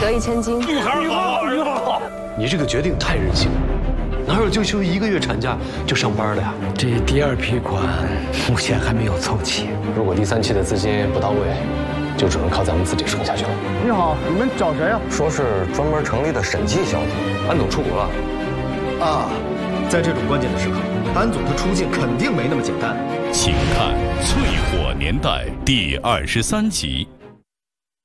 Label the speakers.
Speaker 1: 得意千金。
Speaker 2: 女孩好，儿子好。
Speaker 3: 你这个决定太任性了，哪有就休1个月产假就上班的呀？
Speaker 4: 这第2批款目前还没有凑齐，
Speaker 3: 如果第3期的资金不到位，就只能靠咱们自己撑下去了。
Speaker 5: 你好，你们找谁呀？
Speaker 6: 说是专门成立的审计小组。
Speaker 3: 安总出国了。
Speaker 5: 啊，在这种关键的时刻，安总他出境肯定没那么简单。
Speaker 7: 请看《淬火年代》第23集。